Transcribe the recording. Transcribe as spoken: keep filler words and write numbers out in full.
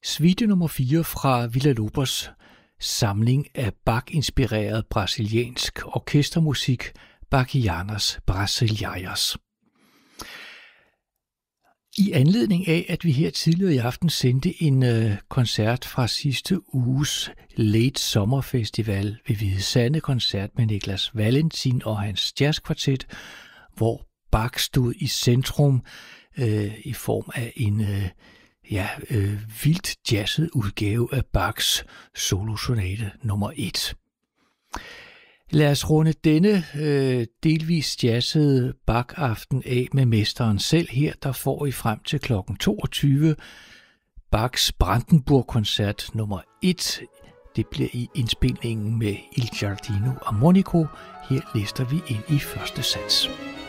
Suite nummer fire fra Villa-Lobos samling af Bach-inspireret brasiliansk orkestermusik, Bachianas Brasileiras. I anledning af, at vi her tidligere i aften sendte en øh, koncert fra sidste uges Late Summer Festival ved Hvide Sande, koncert med Niklas Valentin og hans jazzkvartet, hvor Bach stod i centrum øh, i form af en øh, ja, øh, vildt jazzet udgave af Bachs solosonate nummer et. Lad os runde denne øh, delvis jazzede Bach-aften af med mesteren selv. Her der får I frem til klokken toogtyve Bachs Brandenburg-koncert nummer et. Det bliver i indspilningen med Il Giardino Armonico. Her lister vi ind i første sats.